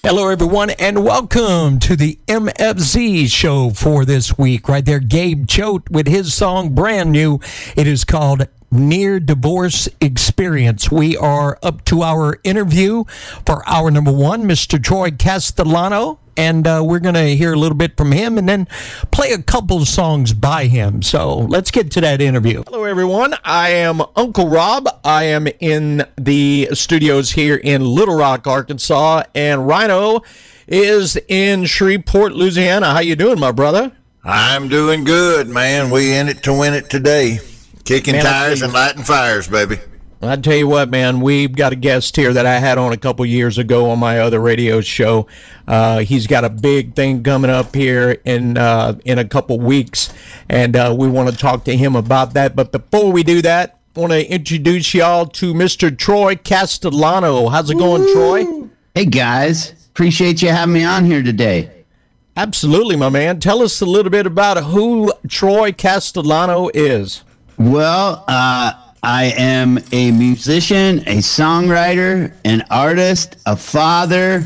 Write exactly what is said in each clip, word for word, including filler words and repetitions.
Hello, everyone, and welcome to the M F Z show for this week. Right there, Gabe Choate with his song brand new. It is called Near Divorce Experience. We are up to our interview for hour number one, Mister Troy Castellano, and uh, we're going to hear a little bit from him and then play a couple of songs by him. So let's get to that interview. Hello, everyone. I am Uncle Rob. I am in the studios here in Little Rock, Arkansas, and Rhino is in Shreveport, Louisiana. How you doing, my brother? I'm doing good, man. We in it to win it today. Kicking man, tires and lighting fires, baby. I tell you what, man, we've got a guest here that I had on a couple years ago on my other radio show. Uh, he's got a big thing coming up here in uh, in a couple weeks, and uh, we want to talk to him about that. But before we do that, I want to introduce y'all to Mister Troy Castellano. How's it going, Woo! Troy? Hey, guys. Appreciate you having me on here today. Absolutely, my man. Tell us a little bit about who Troy Castellano is. Well, uh, I am a musician, a songwriter, an artist, a father,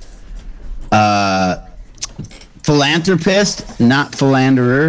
uh, philanthropist, not philanderer,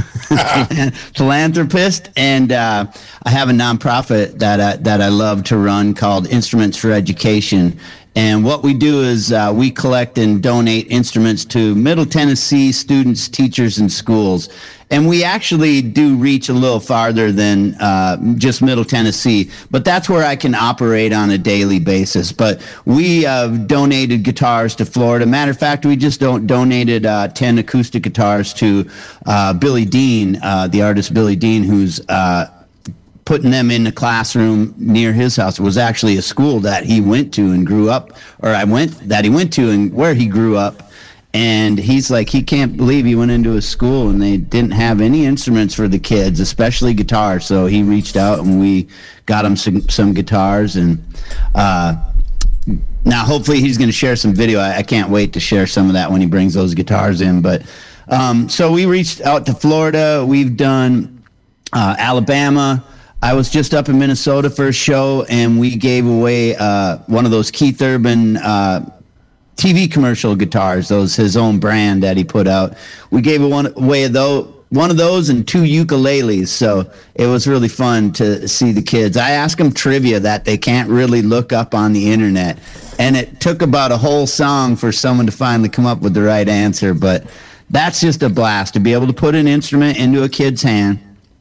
philanthropist, and uh, I have a nonprofit that I, that I love to run called Instruments for Education. And what we do is uh, we collect and donate instruments to Middle Tennessee students, teachers, and schools. And we actually do reach a little farther than uh, just Middle Tennessee, but that's where I can operate on a daily basis. But we have uh, donated guitars to Florida. Matter of fact, we just don't donated uh, ten acoustic guitars to uh, Billy Dean, uh, the artist Billy Dean, who's uh, putting them in the classroom near his house. It was actually a school that he went to and grew up, or I went, that he went to and where he grew up. And he's like, he can't believe he went into a school and they didn't have any instruments for the kids, especially guitars. So he reached out and we got him some, some guitars. And uh, now hopefully he's going to share some video. I, I can't wait to share some of that when he brings those guitars in. But um, so we reached out to Florida. We've done uh, Alabama. I was just up in Minnesota for a show, and we gave away uh, one of those Keith Urban uh, T V commercial guitars, those his own brand that he put out. We gave one away of those, one of those and two ukuleles, so it was really fun to see the kids. I asked them trivia that they can't really look up on the internet, and it took about a whole song for someone to finally come up with the right answer, but that's just a blast to be able to put an instrument into a kid's hand,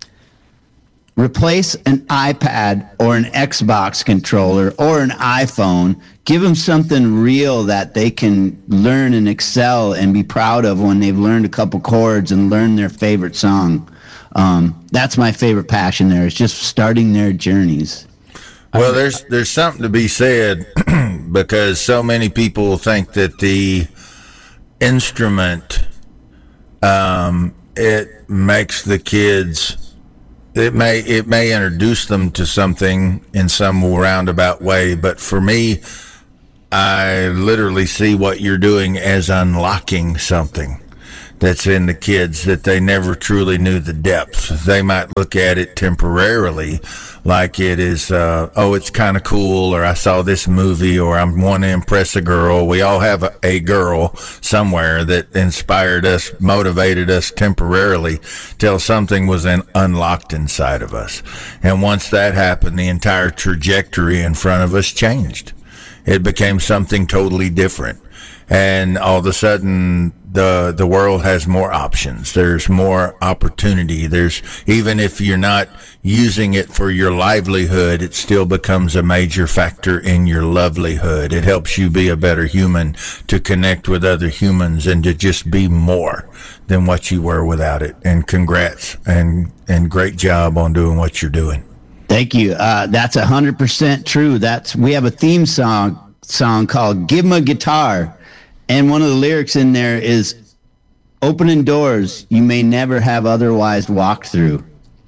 replace an iPad or an Xbox controller or an iPhone, give them something real that they can learn and excel and be proud of when they've learned a couple chords and learned their favorite song. Um, that's my favorite passion there, is just starting their journeys. Well, there's there's something to be said because so many people think that the instrument, um, it makes the kids... It may it may introduce them to something in some roundabout way, but for me, I literally see what you're doing as unlocking something that's in the kids that they never truly knew the depth. They might look at it temporarily like it is, uh, oh, it's kind of cool, or I saw this movie, or I want to impress a girl. We all have a, a girl somewhere that inspired us, motivated us temporarily till something was in, unlocked inside of us. And once that happened, the entire trajectory in front of us changed. It became something totally different. And all of a sudden, the the world has more options. There's more opportunity. There's, even if you're not using it for your livelihood, it still becomes a major factor in your lovelihood. It helps you be a better human, to connect with other humans, and to just be more than what you were without it. And congrats, and and great job on doing what you're doing. Thank you. Uh, that's one hundred percent true. That's, we have a theme song song called Give 'em a Guitar. And one of the lyrics in there is, opening doors you may never have otherwise walked through.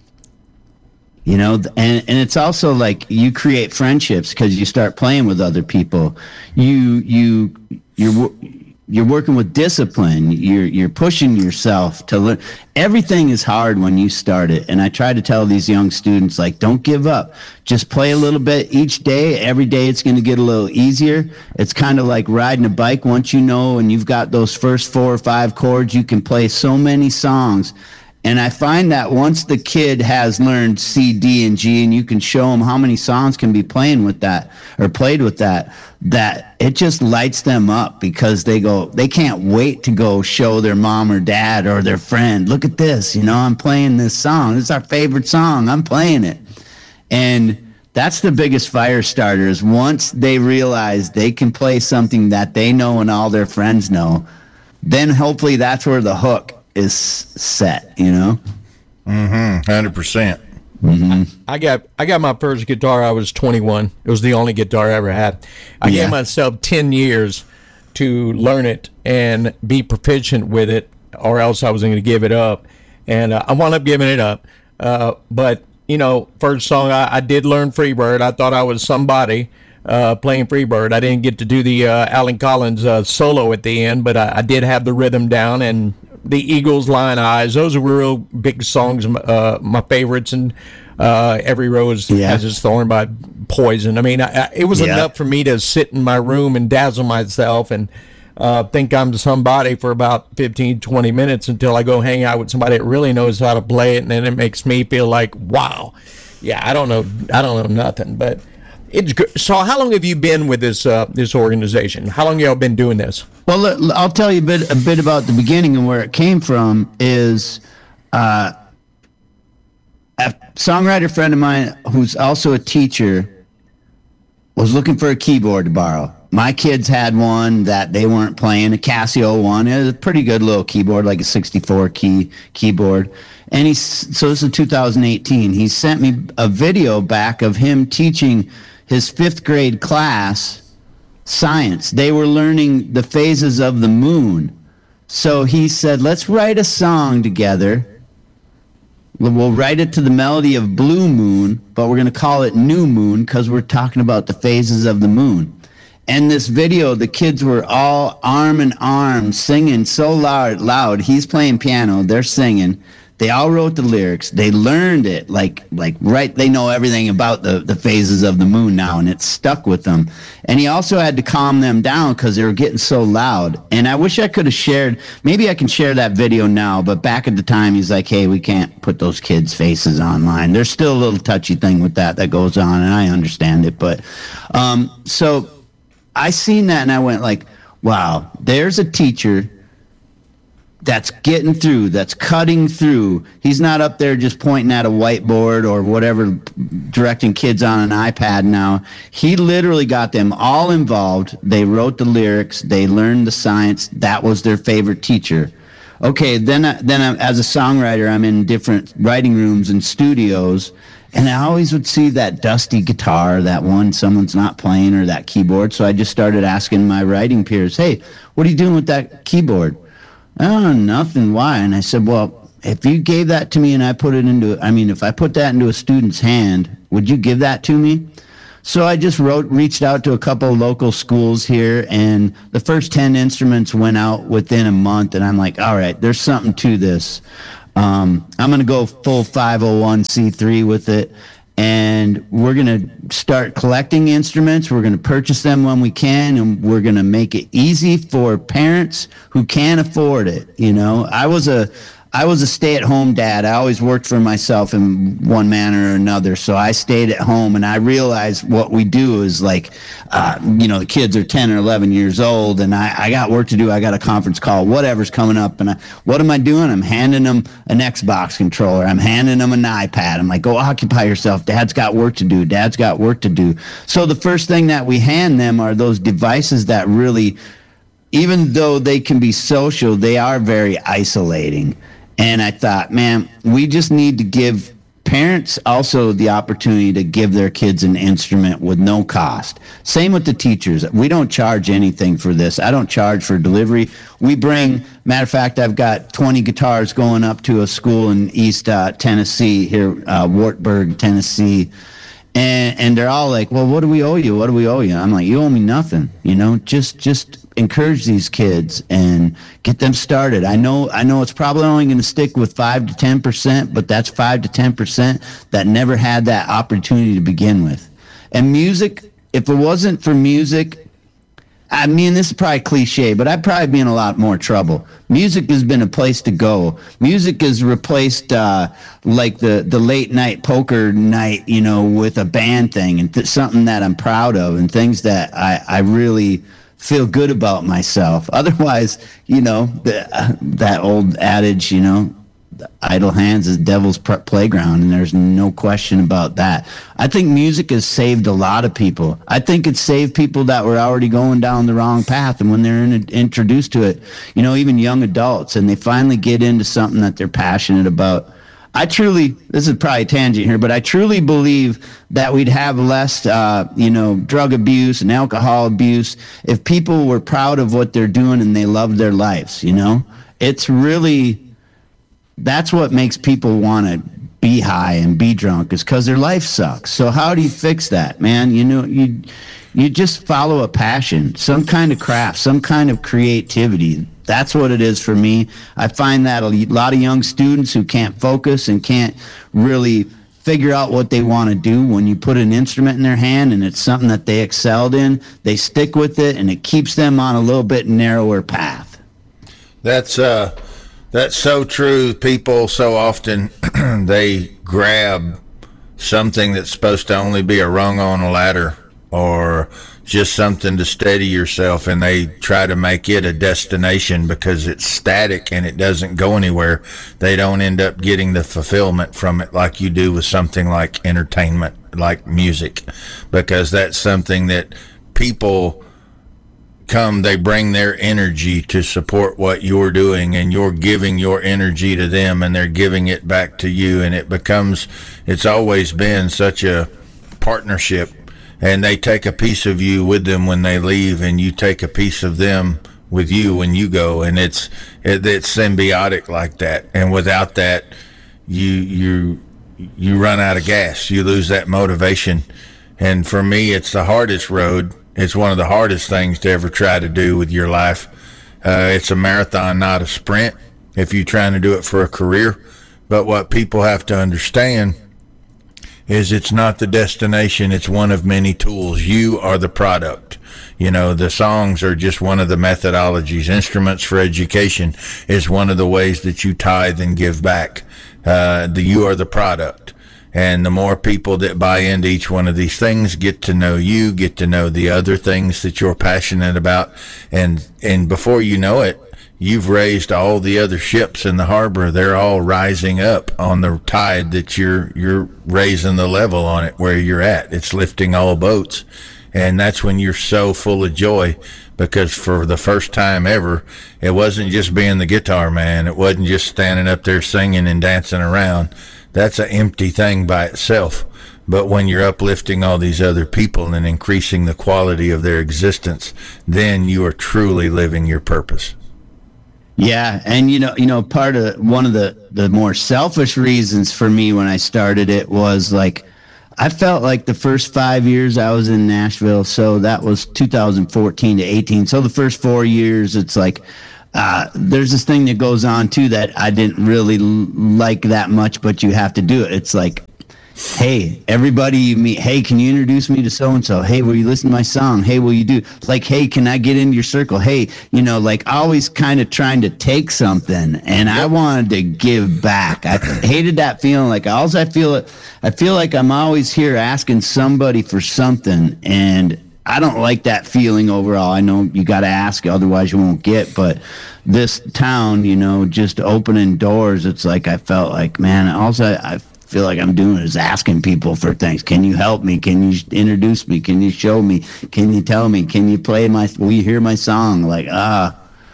You know, and, and it's also like you create friendships because you start playing with other people. You, you, you're, you're working with discipline. You're you're pushing yourself to learn. Everything is hard when you start it. And I try to tell these young students, like, don't give up. Just play a little bit each day. Every day it's going to get a little easier. It's kind of like riding a bike. Once you know and you've got those first four or five chords, you can play so many songs. And I find that once the kid has learned C, D, and G, and you can show them how many songs can be playing with that or played with that, that it just lights them up, because they go, they can't wait to go show their mom or dad or their friend, look at this, you know, I'm playing this song. It's our favorite song. I'm playing it. And that's the biggest fire starter, is once they realize they can play something that they know and all their friends know, then hopefully that's where the hook is set, you know. Mm-hmm. one hundred percent. Mm-hmm. I got I got my first guitar. I was twenty-one. It was the only guitar I ever had. I yeah. gave myself ten years to learn it and be proficient with it, or else I was going to give it up. And uh, I wound up giving it up. Uh, but you know, first song I, I did learn Freebird. I thought I was somebody uh, playing Freebird. I didn't get to do the uh, Alan Collins uh, solo at the end, but I, I did have the rhythm down. And the Eagles, Lion Eyes, those are real big songs, uh, my favorites. And uh, Every Rose yeah. Has Its Thorn by Poison. I mean, I, I, it was yeah. enough for me to sit in my room and dazzle myself and uh, think I'm somebody for about fifteen, twenty minutes until I go hang out with somebody that really knows how to play it. And then it makes me feel like, wow, yeah, I don't know, I don't know nothing. But it's good. So how long have you been with this uh, this organization? How long y'all been doing this? Well, I'll tell you a bit a bit about the beginning and where it came from. Is uh, a songwriter friend of mine who's also a teacher was looking for a keyboard to borrow. My kids had one that they weren't playing, a Casio one. It was a pretty good little keyboard, like a sixty-four key keyboard. And he, so this is two thousand eighteen. He sent me a video back of him teaching his fifth grade class science. They were learning the phases of the moon. So he said, let's write a song together. We'll write it to the melody of Blue Moon, but we're going to call it New Moon because we're talking about the phases of the moon. And this video, the kids were all arm in arm singing so loud, loud. He's playing piano, they're singing. They all wrote the lyrics. They learned it, like, like right. They know everything about the, the phases of the moon now, and it stuck with them. And he also had to calm them down because they were getting so loud. And I wish I could have shared. Maybe I can share that video now. But back at the time, he's like, "Hey, we can't put those kids' faces online." There's still a little touchy thing with that that goes on, and I understand it. But um, so I seen that, and I went like, "Wow, there's a teacher that's getting through, that's cutting through." He's not up there just pointing at a whiteboard or whatever, directing kids on an iPad now. He literally got them all involved. They wrote the lyrics. They learned the science. That was their favorite teacher. Okay, then, I, then I, as a songwriter, I'm in different writing rooms and studios, and I always would see that dusty guitar, that one someone's not playing, or that keyboard. So I just started asking my writing peers, "Hey, what are you doing with that keyboard?" "Oh, nothing. Why?" And I said, "Well, if you gave that to me and I put it into, I mean, if I put that into a student's hand, would you give that to me?" So I just wrote, reached out to a couple of local schools here, and the first ten instruments went out within a month. And I'm like, all right, there's something to this. Um, I'm going to go full five oh one c three with it. And we're going to start collecting instruments. We're going to purchase them when we can, and we're going to make it easy for parents who can't afford it. You know, I was a I was a stay-at-home dad. I always worked for myself in one manner or another, so I stayed at home, and I realized what we do is like, uh, you know, the kids are ten or eleven years old, and I, I got work to do. I got a conference call, whatever's coming up, and I, what am I doing? I'm handing them an Xbox controller. I'm handing them an iPad. I'm like, go occupy yourself. Dad's got work to do. Dad's got work to do. So the first thing that we hand them are those devices that really, even though they can be social, they are very isolating. And I thought, man, we just need to give parents also the opportunity to give their kids an instrument with no cost. Same with the teachers. We don't charge anything for this. I don't charge for delivery. We bring, matter of fact, I've got twenty guitars going up to a school in East uh, Tennessee, here, uh, Wartburg, Tennessee. And, and they're all like, well, what do we owe you? What do we owe you? I'm like, you owe me nothing. You know, just just encourage these kids and get them started. I know I know it's probably only going to stick with five to ten percent, but that's five to ten percent that never had that opportunity to begin with. And music, if it wasn't for music, I mean, this is probably cliche, but I'd probably be in a lot more trouble. Music has been a place to go. Music has replaced uh, like the, the late night poker night, you know, with a band thing, and th- something that I'm proud of and things that I, I really feel good about myself. Otherwise, you know, the, uh, that old adage, you know, idle hands is devil's pr- playground, and there's no question about that. I think music has saved a lot of people. I think it's saved people that were already going down the wrong path, and when they're in, introduced to it, you know, even young adults, and they finally get into something that they're passionate about. I truly, this is probably a tangent here, but I truly believe that we'd have less, uh, you know, drug abuse and alcohol abuse if people were proud of what they're doing and they loved their lives, you know? It's really... That's what makes people want to be high and be drunk, is because their life sucks. So how do you fix that, man? You know, you you just follow a passion, some kind of craft, some kind of creativity. That's what it is for me. I find that a lot of young students who can't focus and can't really figure out what they want to do, when you put an instrument in their hand and it's something that they excelled in, they stick with it, and it keeps them on a little bit narrower path. That's uh That's so true. People so often, they grab something that's supposed to only be a rung on a ladder or just something to steady yourself, and they try to make it a destination because it's static and it doesn't go anywhere. They don't end up getting the fulfillment from it like you do with something like entertainment, like music, because that's something that people come, they bring their energy to support what you're doing, and you're giving your energy to them, and they're giving it back to you, and it becomes, it's always been such a partnership, and they take a piece of you with them when they leave, and you take a piece of them with you when you go, and it's it, it's symbiotic like that. And without that, you you you run out of gas, you lose that motivation. And for me, it's the hardest road. It's one of the hardest things to ever try to do with your life. Uh, it's a marathon, not a sprint, if you're trying to do it for a career. But what people have to understand is it's not the destination. It's one of many tools. You are the product. You know, the songs are just one of the methodologies. Instruments for Education is one of the ways that you tithe and give back. Uh, the, you are the product. And the more people that buy into each one of these things, get to know you, get to know the other things that you're passionate about, and and before you know it, you've raised all the other ships in the harbor. They're all rising up on the tide that you're you're raising the level on it where you're at. It's lifting all boats. And that's when you're so full of joy, because for the first time ever, it wasn't just being the guitar man. It wasn't just standing up there singing and dancing around. That's an empty thing by itself. But when you're uplifting all these other people and increasing the quality of their existence, then you are truly living your purpose. Yeah, and you know, you know, part of one of the, the more selfish reasons for me when I started it was like, I felt like the first five years I was in Nashville, so that was two thousand fourteen to eighteen. So the first four years, it's like, Uh, there's this thing that goes on too that I didn't really l- like that much, but you have to do it. It's like, hey, everybody you meet, hey, can you introduce me to so-and-so? Hey, will you listen to my song? Hey, will you do, like, hey, can I get into your circle? Hey, you know, like always kind of trying to take something, and I wanted to give back. I hated that feeling. Like, always I feel, I feel like I'm always here asking somebody for something, and I don't like that feeling overall. I know you got to ask, otherwise you won't get. But this town, you know, just opening doors, it's like I felt like, man, also I, I feel like I'm doing is asking people for things. Can you help me? Can you introduce me? Can you show me? Can you tell me? Can you play my, will you hear my song? Like, ah,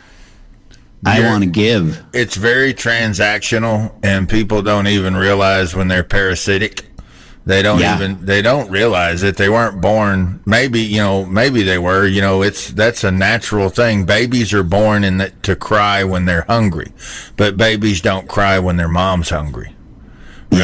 I want to give. It's very transactional, and people don't even realize when they're parasitic. They don't yeah. even, they don't realize that they weren't born. Maybe, you know, maybe they were, you know, it's, that's a natural thing. Babies are born in the, to cry when they're hungry, but babies don't cry when their mom's hungry. Right? Yeah.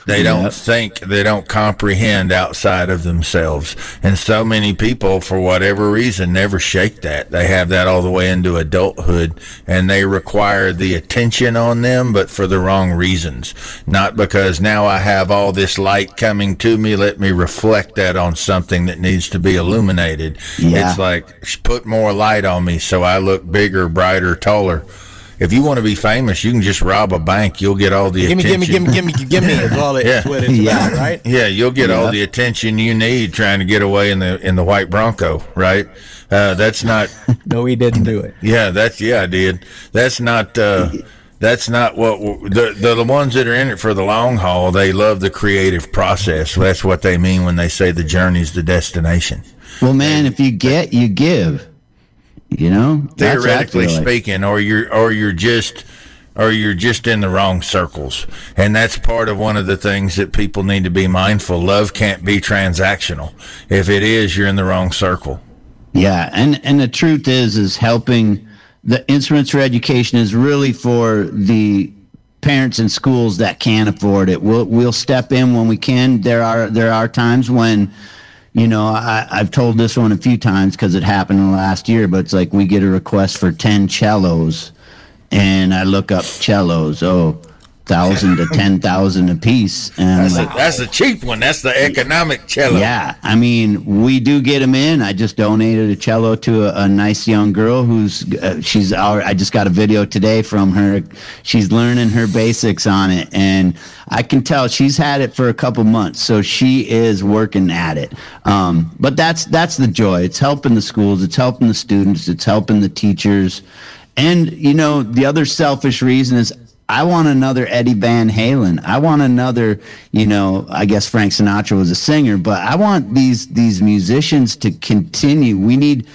They don't Yep. think, they don't comprehend outside of themselves. And so many people, for whatever reason, never shake that. They have that all the way into adulthood, and they require the attention on them, but for the wrong reasons. Not because now I have all this light coming to me, let me reflect that on something that needs to be illuminated. Yeah. It's like, put more light on me so I look bigger, brighter, taller. If you want to be famous, you can just rob a bank. You'll get all the Gimme, attention. gimme, gimme, gimme, gimme is all it, Yeah. it's what it's Yeah. about, right? Yeah, you'll get all Yeah. the attention you need trying to get away in the in the white Bronco, right? Uh, that's not. No, he didn't do it. Yeah, that's yeah, I did. That's not. Uh, that's not what w- the, the the ones that are in it for the long haul. They love the creative process. That's what they mean when they say the journey's the destination. Well, man, if you get, you give. You know, That's what I Theoretically feel like. speaking, or you're or you're just or you're just in the wrong circles. And that's part of one of the things that people need to be mindful. Love can't be transactional. If it is, you're in the wrong circle. Yeah, and and the truth is, is helping the Instruments for Education is really for the parents and schools that can't afford it. We'll we'll step in when we can. There are there are times when, you know, I, I've told this one a few times because it happened in the last year, but it's like we get a request for ten cellos, and I look up cellos. Oh, thousand to ten thousand a piece, and That's, like, a, that's a cheap one. That's the economic cello. yeah, I mean, we do get them in. I just donated a cello to a, a nice young girl who's uh, she's. Our, I just got a video today from her. She's learning her basics on it, and I can tell she's had it for a couple months, so she is working at it. Um, but that's that's the joy. It's helping the schools. It's helping the students. It's helping the teachers. And you know, the other selfish reason is, I want another Eddie Van Halen. I want another, you know, I guess Frank Sinatra was a singer, but I want these these musicians to continue. We need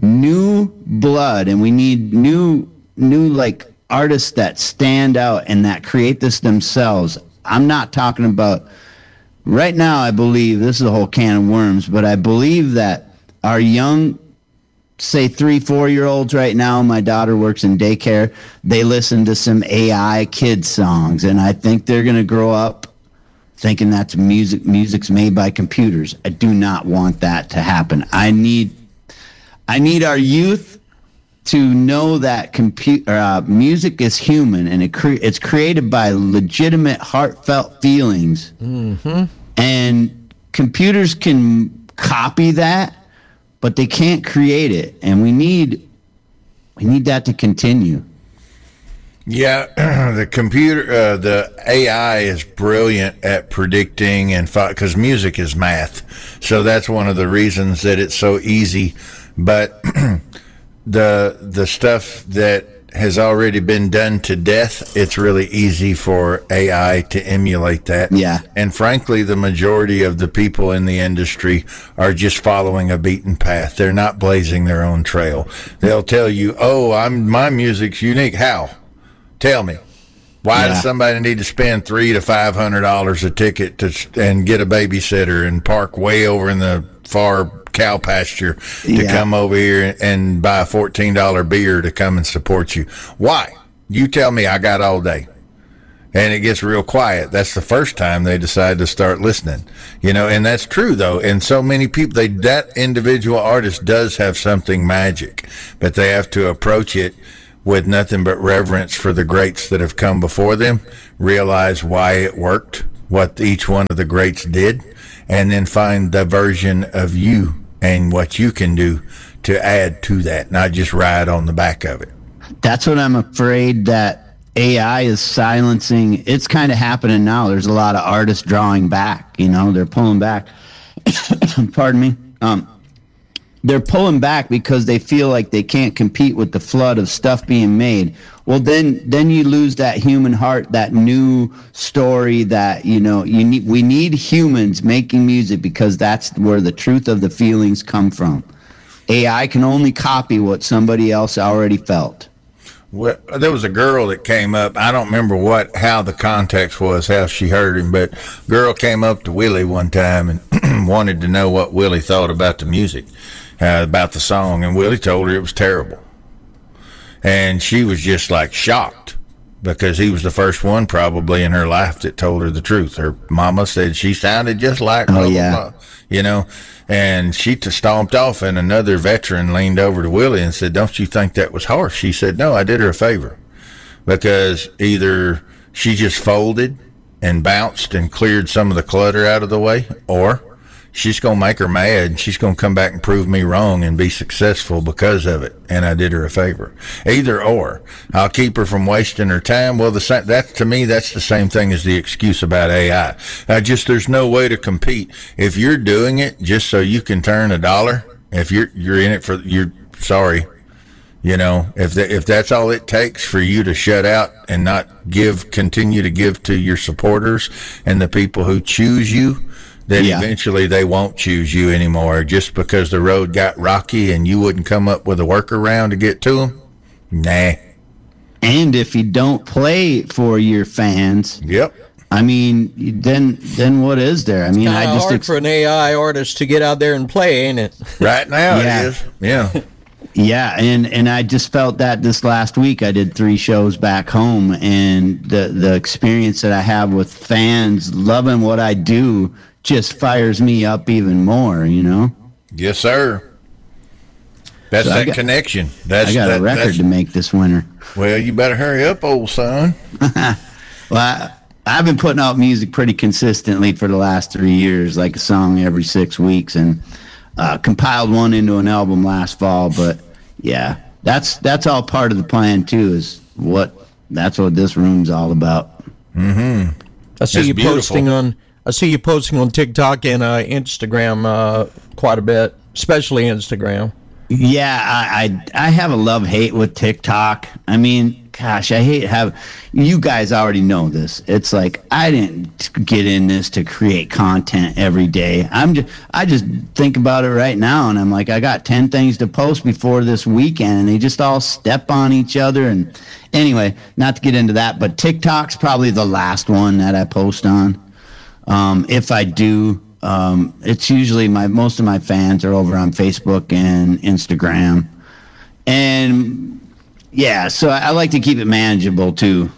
new blood, and we need new new like artists that stand out and that create this themselves. I'm not talking about right now. I believe this is a whole can of worms, but I believe that our young, say three, four year olds right now, my daughter works in daycare, they listen to some A I kid songs, and I think they're going to grow up thinking that's music. Music's made by computers. I do not want that to happen. I need, I need our youth to know that compu- uh, music is human, and it cre- it's created by legitimate, heartfelt feelings. Mm-hmm. And computers can copy that, but they can't create it, and we need we need that to continue. Yeah, the computer, uh, the A I is brilliant at predicting, and because music is math, so that's one of the reasons that it's so easy. But the the stuff that has already been done to death, it's really easy for A I to emulate that. Yeah. And frankly, the majority of the people in the industry are just following a beaten path. They're not blazing their own trail. They'll tell you, "Oh, I'm my music's unique." How? Tell me. Why Yeah. does somebody need to spend three to five hundred dollars a ticket to and get a babysitter and park way over in the far cow pasture to Yeah. come over here and buy a fourteen dollar beer to come and support you? Why? You tell me. I got all day. And it gets real quiet. That's the first time they decide to start listening, you know, and that's true though. And so many people, they, that individual artist does have something magic, but they have to approach it with nothing but reverence for the greats that have come before them, realize why it worked, what each one of the greats did, and then find the version of you and what you can do to add to that, not just ride on the back of it. That's what I'm afraid that A I is silencing. It's kind of happening now. There's a lot of artists drawing back, you know, they're pulling back. Pardon me. Um, they're pulling back because they feel like they can't compete with the flood of stuff being made. Well, then, then you lose that human heart, that new story that, you know, you need, we need humans making music because that's where the truth of the feelings come from. A I can only copy what somebody else already felt. Well, there was a girl that came up. I don't remember what, how the context was, how she heard him, but girl came up to Willie one time and wanted to know what Willie thought about the music, uh, about the song, and Willie told her it was terrible. And she was just like shocked. because he was the first one probably in her life that told her the truth. Her mama said she sounded just like blah, Oh, blah, yeah. blah, you know, and she t- stomped off, and another veteran leaned over to Willie and said, "Don't you think that was harsh?" She said, "No, I did her a favor, because either she just folded and bounced and cleared some of the clutter out of the way, or she's going to make her mad. She's going to come back and prove me wrong and be successful because of it. And I did her a favor. Either or. I'll keep her from wasting her time. Well, the same, that to me, that's the same thing as the excuse about A I. I just, there's no way to compete. If you're doing it just so you can turn a dollar, if you're, you're in it for, you're sorry. You know, if the, if that's all it takes for you to shut out and not give, continue to give to your supporters and the people who choose you, then Yeah. eventually they won't choose you anymore just because the road got rocky and you wouldn't come up with a workaround to get to them. Nah. And if you don't play for your fans, Yep. I mean, then then what is there? I mean, I Kinda just hard ex- for an A I artist to get out there and play, ain't it? Right now Yeah. it is. Yeah. Yeah, and and I just felt that this last week. I did three shows back home, and the the experience that I have with fans loving what I do just fires me up even more, you know. Yes, sir. That's So I that got- connection. That's I got that, a record that's- to make this winter. Well, you better hurry up, old son. Well, I, I've been putting out music pretty consistently for the last three years, like a song every six weeks, and uh, compiled one into an album last fall. But yeah, that's that's all part of the plan too. Is what that's what this room's all about. Mm-hmm. I see It's you beautiful. posting on. I see you posting on TikTok and uh, Instagram uh, quite a bit, especially Instagram. Yeah, I I, I have a love hate with TikTok. I mean, gosh, I hate have you guys already know this. It's like I didn't get in this to create content every day. I'm just I just think about it right now, and I'm like, I got ten things to post before this weekend, and they just all step on each other. And anyway, not to get into that, but TikTok's probably the last one that I post on. Um, if I do. Um, it's usually my most of my fans are over on Facebook and Instagram, and yeah, so I, I like to keep it manageable too.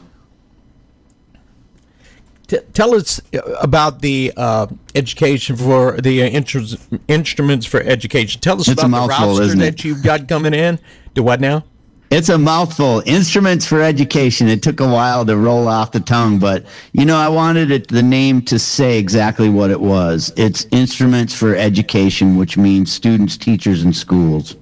T- tell us about the uh, education for the uh, intru- instruments for education. Tell us It's a about the mouthful, roster isn't it? that you've got coming in. Do what now? It's a mouthful. Instruments for Education. It took a while to roll off the tongue, but you know, I wanted it, the name to say exactly what it was. It's Instruments for Education, which means students, teachers, and schools.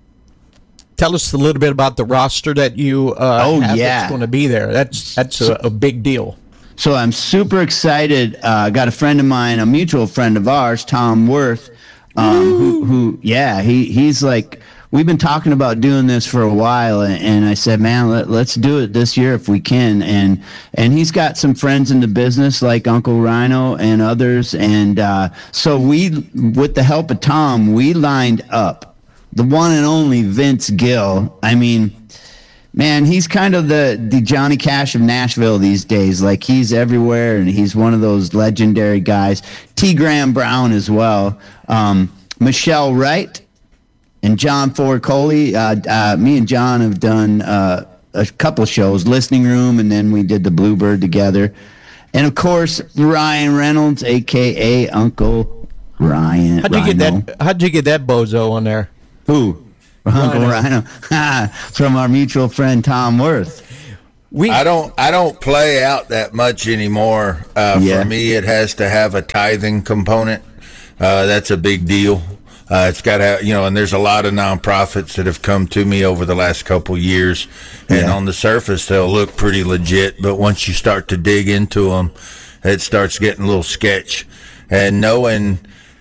Tell us a little bit about the roster that you uh, Oh, have yeah. that's going to be there. That's that's a, a big deal. So I'm super excited. Uh, I got a friend of mine, a mutual friend of ours, Tom Worth, um, who, who, yeah, he he's like, we've been talking about doing this for a while, and, and I said, man, let, let's do it this year if we can. And and he's got some friends in the business like Uncle Rhino and others, and uh, so we, with the help of Tom, we lined up the one and only Vince Gill. I mean, man, he's kind of the, the Johnny Cash of Nashville these days. Like, he's everywhere, and he's one of those legendary guys. T. Graham Brown as well. Um, Michelle Wright and John Ford Coley. Uh, uh, me and John have done uh, a couple shows, Listening Room, and then we did the Bluebird together. And, of course, Ryan Reynolds, a k a. Uncle Ryan. How'd you Rhino. get that? How'd you get that bozo on there? Who? Uncle Rhino. From our mutual friend Tom Worth. We I don't I don't play out that much anymore. Uh, Yeah. For me, it has to have a tithing component. Uh, that's a big deal. Uh, it's got to have, you know, and there's a lot of nonprofits that have come to me over the last couple years, and Yeah. on the surface they'll look pretty legit, but once you start to dig into them, it starts getting a little sketch. And knowing,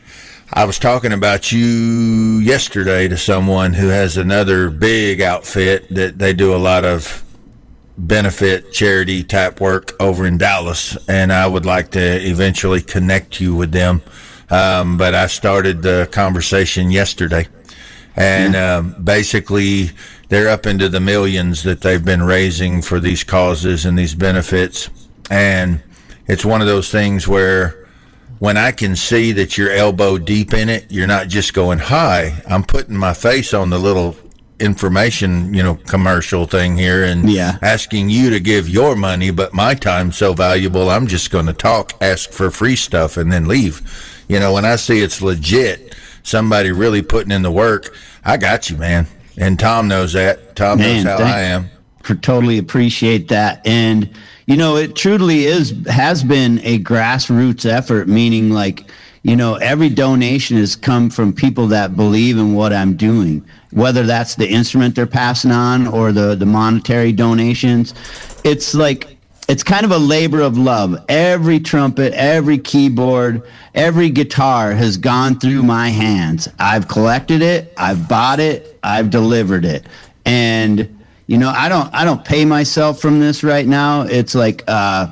I was talking about you yesterday to someone who has another big outfit that they do a lot of benefit charity type work over in Dallas, and I would like to eventually connect you with them. Um, but I started the conversation yesterday, and um, basically they're up into the millions that they've been raising for these causes and these benefits. And it's one of those things where when I can see that you're elbow deep in it, you're not just going, hi, I'm putting my face on the little information, you know, commercial thing here and Yeah. asking you to give your money, but my time's so valuable, I'm just going to talk, ask for free stuff, and then leave. You know, when I see it's legit, somebody really putting in the work, I got you, man. And Tom knows that. Tom Man, knows how thank- I am. For totally appreciate that. And you know, it truly is has been a grassroots effort, meaning like, you know, every donation has come from people that believe in what I'm doing, whether that's the instrument they're passing on or the the monetary donations. It's like it's kind of a labor of love. Every trumpet, every keyboard, every guitar has gone through my hands. I've collected it, I've bought it, I've delivered it. And you know, I don't I don't pay myself from this right now. It's like uh,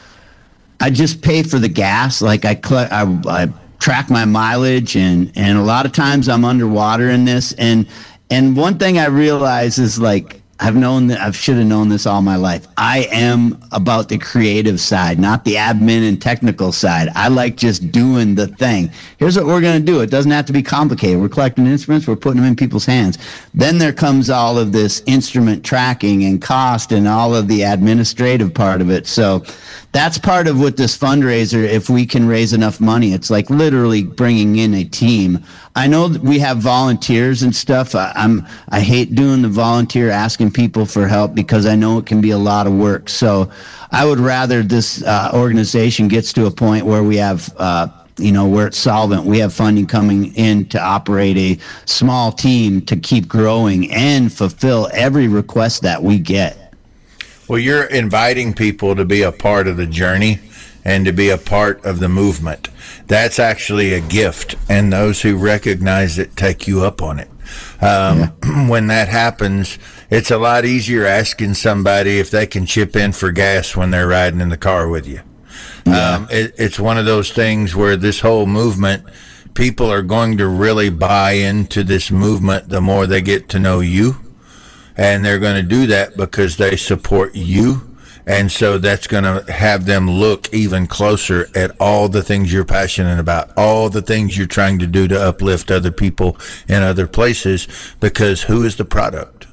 I just pay for the gas. Like I, cl- I I track my mileage, and and a lot of times I'm underwater in this. And and one thing I realize is like I've known that I should have known this all my life. I am about the creative side, not the admin and technical side. I like just doing the thing. Here's what we're going to do. It doesn't have to be complicated. We're collecting instruments. We're putting them in people's hands. Then there comes all of this instrument tracking and cost and all of the administrative part of it. So that's part of what this fundraiser, if we can raise enough money, it's like literally bringing in a team. I know that we have volunteers and stuff. I, I'm I hate doing the volunteer asking people for help because I know it can be a lot of work. So I would rather this uh, organization gets to a point where we have, uh, you know, where it's solvent. We have funding coming in to operate a small team to keep growing and fulfill every request that we get. Well, you're inviting people to be a part of the journey and to be a part of the movement. That's actually a gift, and those who recognize it take you up on it. Um, yeah. When that happens, it's a lot easier asking somebody if they can chip in for gas when they're riding in the car with you. Yeah. Um, it, it's one of those things where this whole movement, people are going to really buy into this movement the more they get to know you. And they're going to do that because they support you. And so that's going to have them look even closer at all the things you're passionate about, all the things you're trying to do to uplift other people in other places, because who is the product?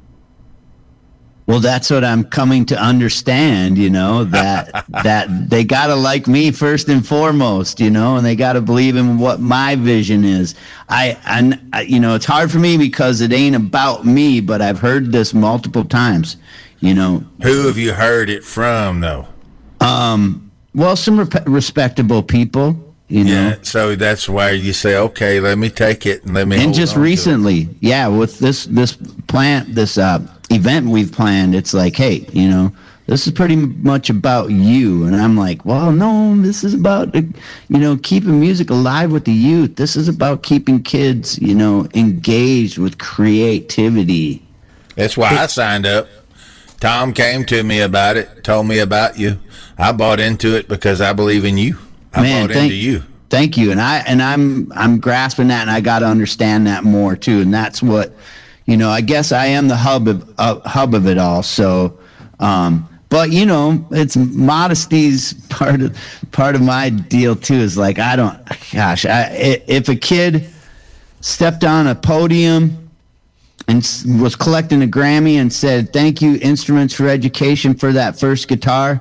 Well, that's what I'm coming to understand, you know, that that they got to like me first and foremost, you know, and they got to believe in what my vision is. I, I, you know, it's hard for me because it ain't about me, but I've heard this multiple times, you know. Who have you heard it from, though? Um, well, some rep- respectable people, you know. Yeah, so that's why you say, okay, let me take it and let me. And hold just on recently, yeah, with this this plant, this uh, event we've planned, it's like, hey, you know, this is pretty much about you. And I'm like, well, no, this is about, you know, keeping music alive with the youth. This is about keeping kids, you know, engaged with creativity. That's why I signed up. Tom came to me about it, told me about you. I bought into it because I believe in you. I Man, bought thank, into you. Thank you. And I and I'm I'm grasping that, and I got to understand that more too. And that's what, you know, I guess I am the hub of uh, hub of it all. So, um, but you know, it's modesty's part of part of my deal too. Is like, I don't, gosh, I, if a kid stepped on a podium and was collecting a Grammy and said, "Thank you, Instruments for Education, for that first guitar,"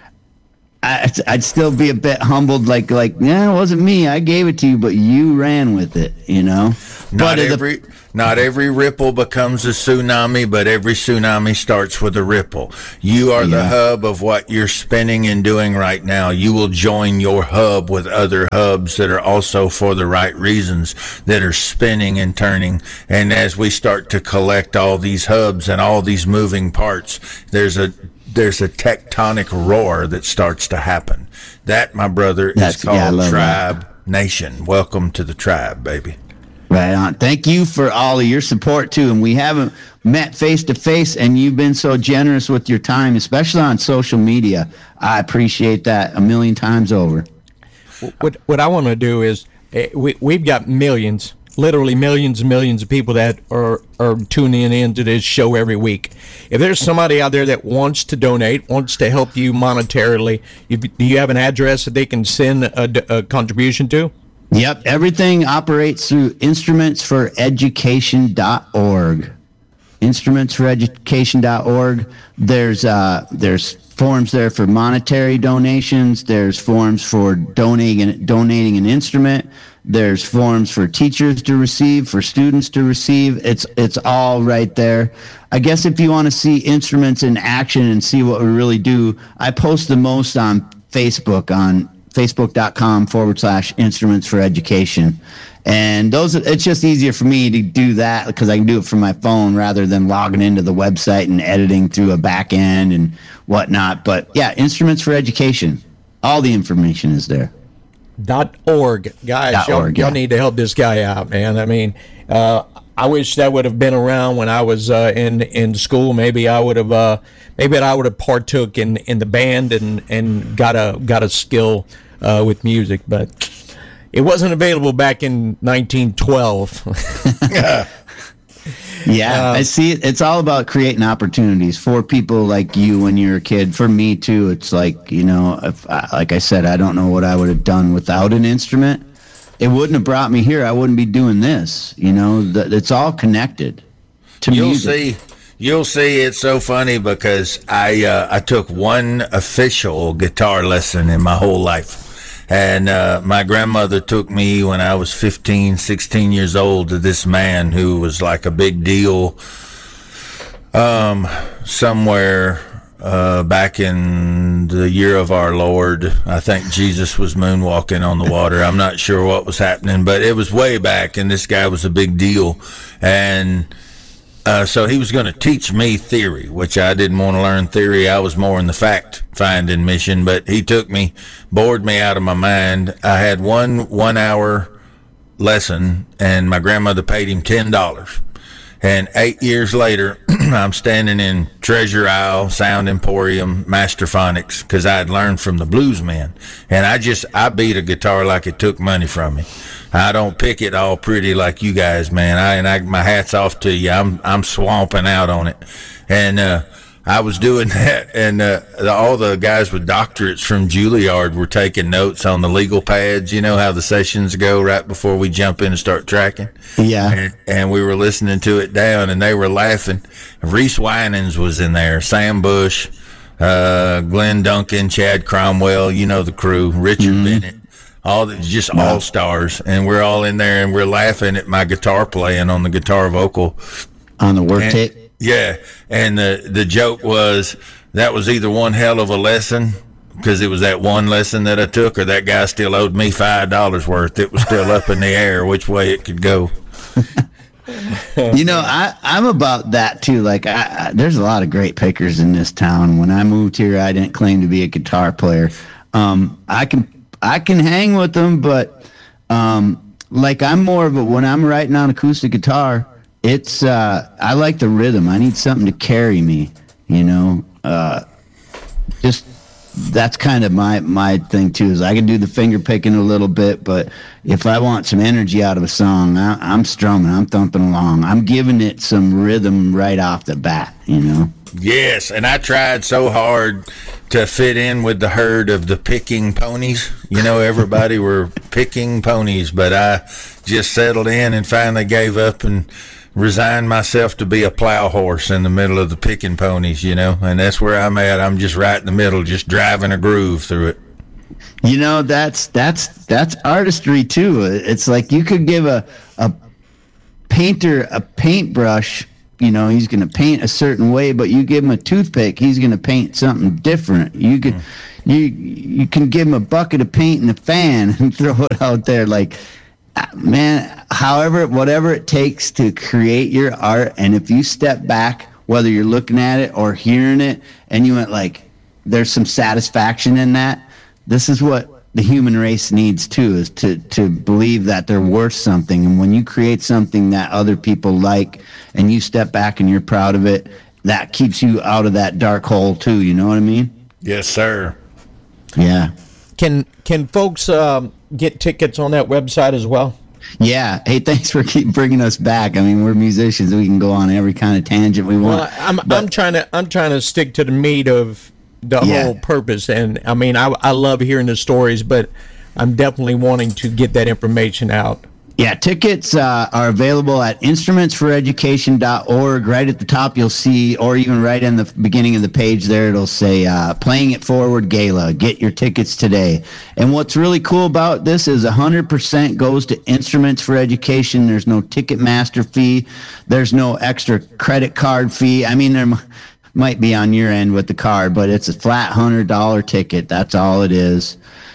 I, I'd still be a bit humbled, like, like, yeah, it wasn't me. I gave it to you, but you ran with it, you know? Not but every the, not every ripple becomes a tsunami, but every tsunami starts with a ripple. You are yeah. the hub of what you're spinning and doing right now. You will join your hub with other hubs that are also for the right reasons, that are spinning and turning. And as we start to collect all these hubs and all these moving parts, there's a there's a tectonic roar that starts to happen. That, my brother, That's, is called yeah, Tribe that. Nation. Welcome to the tribe, baby. Right on. Thank you for all of your support, too. And we haven't met face-to-face, and you've been so generous with your time, especially on social media. I appreciate that a million times over. What what I want to do is, uh, we, we've got millions, literally millions and millions of people that are, are tuning in to this show every week. If there's somebody out there that wants to donate, wants to help you monetarily, you, do you have an address that they can send a, a contribution to? Yep. Everything operates through instruments for education dot org. instruments for education dot org. There's uh, there's forms there for monetary donations. There's forms for donating donating an instrument. There's forms for teachers to receive, for students to receive. It's it's all right there. I guess if you want to see instruments in action and see what we really do, I post the most on Facebook, on facebook.com forward slash instruments for education. And those, it's just easier for me to do that because I can do it from my phone rather than logging into the website and editing through a back end and whatnot. But yeah, Instruments for Education. All the information is there. Dot org. Guys, Dot y'all, org, y'all yeah. need to help this guy out, man. I mean, uh, I wish that would have been around when I was uh, in in school. Maybe I would have uh, maybe I would have partook in, in the band and, and got a got a skill uh, with music, but it wasn't available back in nineteen twelve. Yeah, Um, I see it. It's all about creating opportunities for people like you when you're a kid. For me too, it's like, you know, if I, like I said, I don't know what I would have done without an instrument. It wouldn't have brought me here. I wouldn't be doing this. You know, that it's all connected to You'll music. see. You'll see. It's so funny because I uh, I took one official guitar lesson in my whole life. And uh, my grandmother took me when I was fifteen, sixteen years old to this man who was like a big deal um, somewhere uh, back in the year of our Lord. I think Jesus was moonwalking on the water. I'm not sure what was happening, but it was way back, and this guy was a big deal. And Uh, so he was going to teach me theory, which I didn't want to learn theory. I was more in the fact-finding mission, but he took me, bored me out of my mind. I had one one-hour lesson, and my grandmother paid him ten dollars. And eight years later, I'm standing in Treasure Isle, Sound Emporium, Masterphonics, because I had learned from the blues men. And I just, I beat a guitar like it took money from me. I don't pick it all pretty like you guys, man. I and I, my hat's off to you. I'm I'm swamping out on it, and uh, I was doing that, and uh, the, all the guys with doctorates from Juilliard were taking notes on the legal pads. You know how the sessions go right before we jump in and start tracking. Yeah. And, and we were listening to it down, and they were laughing. Reese Winans was in there, Sam Bush, uh, Glenn Duncan, Chad Cromwell. You know the crew, Richard Mm-hmm. Bennett. All the, just all stars, and we're all in there, and we're laughing at my guitar playing on the guitar vocal On the work and, tape. Yeah, and the the joke was that was either one hell of a lesson because it was that one lesson that I took, or that guy still owed me five dollars worth. It was still up in the air which way it could go. You know, I, I'm about that too. Like, I, I, there's a lot of great pickers in this town. When I moved here, I didn't claim to be a guitar player. Um, I can I can hang with them, but um, like I'm more of a when I'm writing on acoustic guitar, it's uh, I like the rhythm. I need something to carry me. You know, uh, just that's kind of my my thing too. Is I can do the finger picking a little bit, but if I want some energy out of a song, I, I'm strumming, I'm thumping along, I'm giving it some rhythm right off the bat. You know. Yes, and I tried so hard to fit in with the herd of the picking ponies. You know, everybody were picking ponies, but I just settled in and finally gave up and resigned myself to be a plow horse in the middle of the picking ponies, you know, and that's where I'm at. I'm just right in the middle, just driving a groove through it. You know, that's that's that's artistry too. It's like you could give a a painter a paintbrush. You know, he's going to paint a certain way, but you give him a toothpick, he's going to paint something different. You could, mm. you you can give him a bucket of paint and a fan and throw it out there. Like, man, however, whatever it takes to create your art, and if you step back, whether you're looking at it or hearing it, and you went like, there's some satisfaction in that. This is what the human race needs too, is to to believe that they're worth something. And when you create something that other people like and you step back and you're proud of it, that keeps you out of that dark hole too. You know what I mean? Yes, sir. Yeah. Can can folks um, get tickets on that website as well? Yeah. Hey, thanks for keep bringing us back. I mean, we're musicians. We can go on every kind of tangent we want. Well, I'm but, I'm trying to I'm trying to stick to the meat of the Yeah. whole purpose. And I mean, I I love hearing the stories, but I'm definitely wanting to get that information out. Yeah, tickets uh, are available at instruments for education dot org. Right at the top, you'll see, or even right in the beginning of the page there, it'll say uh, Playing It Forward Gala. Get your tickets today. And what's really cool about this is one hundred percent goes to Instruments for Education. There's no Ticketmaster fee. There's no extra credit card fee. I mean, there m- might be on your end with the card, but it's a flat one hundred dollars ticket. That's all it is.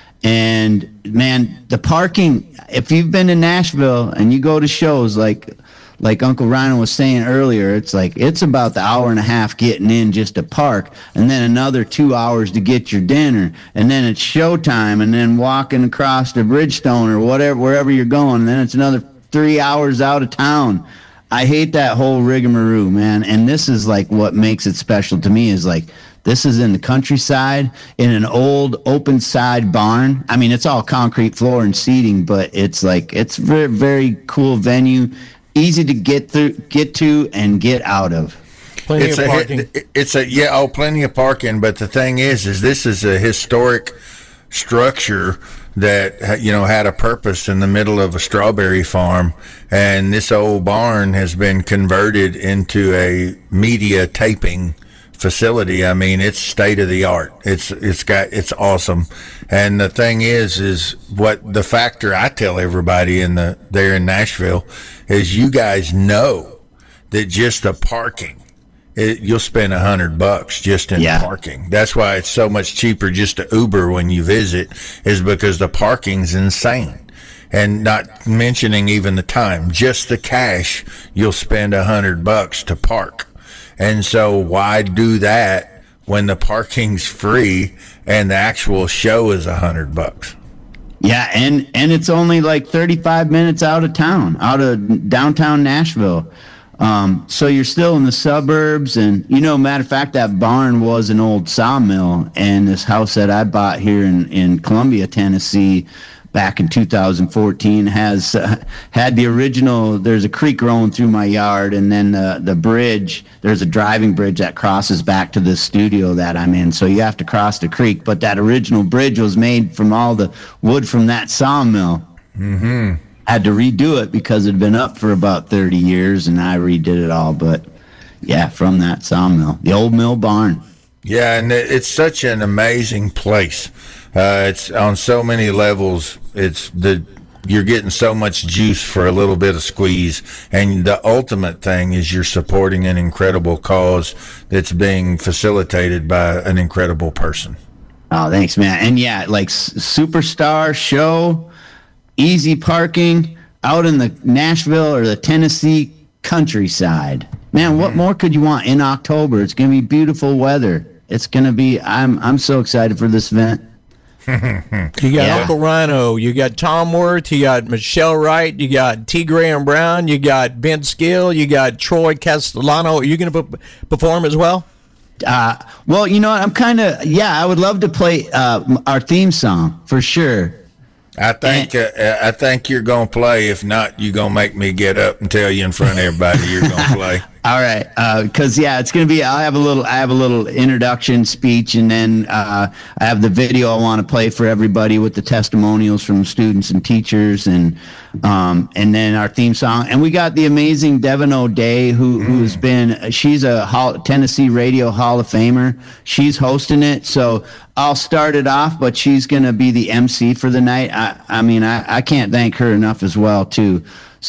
And man, the parking, if you've been to Nashville and you go to shows like like Uncle Rhino was saying earlier, it's like it's about the hour and a half getting in just to park, and then another two hours to get your dinner, and then it's showtime, and then walking across to Bridgestone or whatever, wherever you're going, and then it's another three hours out of town. I hate that whole rigmarole, man. And this is like what makes it special to me is like, this is in the countryside in an old open side barn. I mean, it's all concrete floor and seating, but it's like, it's very, very cool venue, easy to get through, get to and get out of. Plenty it's of a, parking. It's a, yeah, oh, plenty of parking. But the thing is, is this is a historic structure that, you know, had a purpose in the middle of a strawberry farm, and this old barn has been converted into a media taping facility. I mean, it's state of the art. It's it's got it's awesome. And the thing is, is what the factor I tell everybody in the there in Nashville is, you guys know that just the parking, It, you'll spend a hundred bucks just in Yeah. parking. That's why it's so much cheaper just to Uber when you visit, is because the parking's insane. And not mentioning even the time, just the cash, you'll spend a hundred bucks to park. And so why do that when the parking's free and the actual show is a hundred bucks? Yeah, and and it's only like thirty-five minutes out of town, out of downtown Nashville. Um, so you're still in the suburbs, and, you know, matter of fact, that barn was an old sawmill, and this house that I bought here in, in Columbia, Tennessee, back in two thousand fourteen has uh, had the original, there's a creek rolling through my yard, and then the, the bridge, there's a driving bridge that crosses back to the studio that I'm in, so you have to cross the creek, but that original bridge was made from all the wood from that sawmill. Mm-hmm. Had to redo it because it had been up for about thirty years, and I redid it all. But yeah, from that sawmill, the old mill barn. Yeah, and it's such an amazing place. Uh, it's on so many levels. It's the you're getting so much juice for a little bit of squeeze, and the ultimate thing is you're supporting an incredible cause that's being facilitated by an incredible person. Oh, thanks, man. And yeah, like s- superstar show. Easy parking out in the Nashville or the Tennessee countryside. Man, what more could you want in October? It's going to be beautiful weather. It's going to be, I'm I'm so excited for this event. You got Yeah. Uncle Rhino, you got Tom Worth, you got Michelle Wright, you got T. Graham Brown, you got Ben Skill, you got Troy Castellano. Are you going to p- perform as well? Uh, well, you know what? I'm kind of, yeah, I would love to play uh, our theme song for sure. I think uh, I think you're gonna play. If not, you're gonna make me get up and tell you in front of everybody you're gonna play. All right, because uh, yeah, it's gonna be. I have a little. I have a little introduction speech, and then uh, I have the video I want to play for everybody with the testimonials from students and teachers, and um, and then our theme song. And we got the amazing Devin O'Day, who who's been. She's a Hall, Tennessee Radio Hall of Famer. She's hosting it, so I'll start it off, but she's gonna be the M C for the night. I, I mean, I, I can't thank her enough as well too.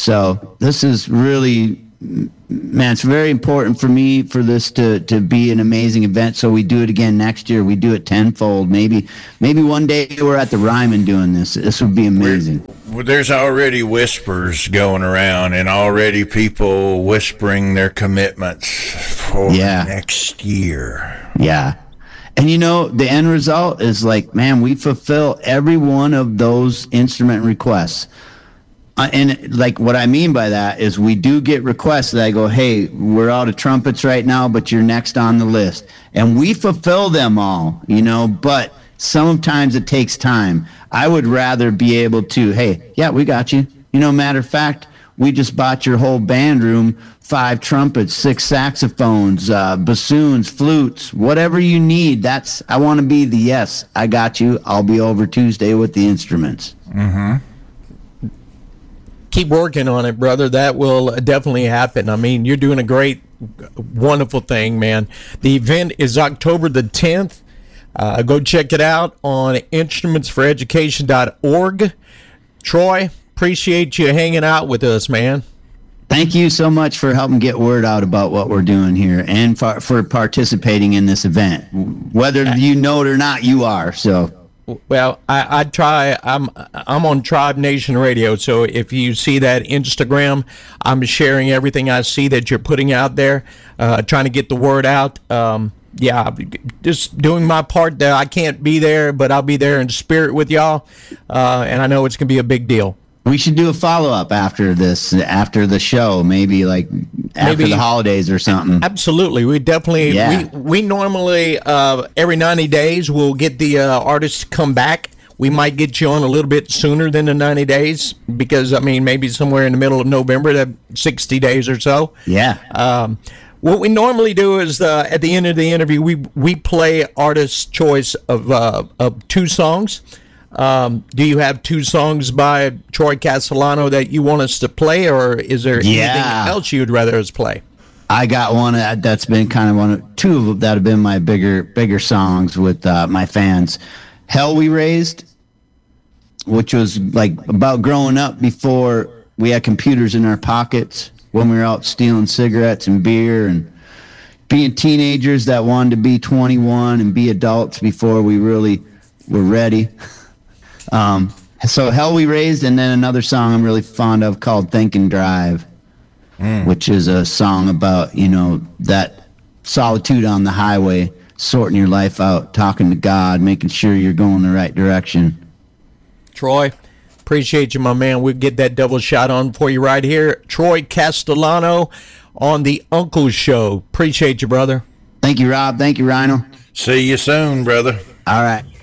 So this is really. Man, it's very important for me for this to, to be an amazing event. So we do it again next year. We do it tenfold. Maybe maybe one day we're at the Ryman doing this. This would be amazing. Well, there's already whispers going around, and already people whispering their commitments for Yeah. next year. Yeah. And you know, the end result is like, man, we fulfill every one of those instrument requests. Uh, and like what I mean by that is we do get requests that I go, hey, we're out of trumpets right now, but you're next on the list. And we fulfill them all, you know, but sometimes it takes time. I would rather be able to, hey, yeah, we got you. You know, matter of fact, we just bought your whole band room, five trumpets, six saxophones, uh, bassoons, flutes, whatever you need. That's, I want to be the yes, I got you. I'll be over Tuesday with the instruments. Mm-hmm. keep working on it, brother. That will definitely happen. I mean, you're doing a great, wonderful thing, man. The event is October the tenth. Uh, go check it out on instruments for education dot org. Troy, appreciate you hanging out with us, man. Thank you so much for helping get word out about what we're doing here and for, for participating in this event. Whether you know it or not, you are. So, well, I, I try. I'm I'm on Tribe Nation Radio. So if you see that Instagram, I'm sharing everything I see that you're putting out there, uh, trying to get the word out. Um, yeah, just doing my part. There, I can't be there, but I'll be there in spirit with y'all, uh, and I know it's gonna be a big deal. We should do a follow-up after this, after the show, maybe like after maybe, the holidays or something. Absolutely. We definitely, yeah. we, we normally, uh, every ninety days, we'll get the uh, artists to come back. We might get you on a little bit sooner than the ninety days because, I mean, maybe somewhere in the middle of November, that sixty days or so. Yeah. Um, what we normally do is uh, at the end of the interview, we, we play artist's choice of, uh, of two songs. Um, do you have two songs by Troy Castellano that you want us to play, or is there yeah. anything else you'd rather us play? I got one that's been kind of one of two of them that have been my bigger bigger songs with uh, my fans. Hell We Raised, which was like about growing up before we had computers in our pockets, when we were out stealing cigarettes and beer and being teenagers that wanted to be twenty-one and be adults before we really were ready. Um, so Hell We Raised, and then another song I'm really fond of called Think and Drive, mm. which is a song about, you know, that solitude on the highway, sorting your life out, talking to God, making sure you're going the right direction. Troy, appreciate you, my man. We'll get that double shot on for you right here. Troy Castellano on the Uncle Show. Appreciate you, brother. Thank you, Rob. Thank you, Rhino. See you soon, brother. All right.